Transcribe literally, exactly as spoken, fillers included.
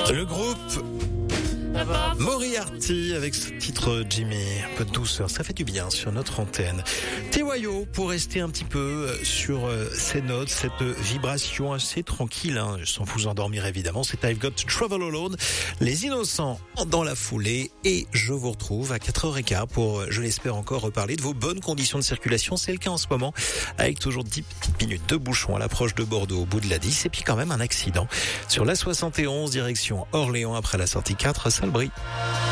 Le groupe Moriarty avec ce titre Jimmy, un peu de douceur, ça fait du bien sur notre antenne. T Y O pour rester un petit peu sur ces notes, cette vibration assez tranquille, hein, sans vous endormir évidemment, c'est I've Got to Travel Alone, Les Innocents dans la foulée, et je vous retrouve à quatre heures quinze pour, je l'espère encore, reparler de vos bonnes conditions de circulation. C'est le cas en ce moment, avec toujours dix petites minutes de bouchon à l'approche de Bordeaux au bout de la dix, et puis quand même un accident sur la soixante et onze direction Orléans après la sortie quatre, Salbris.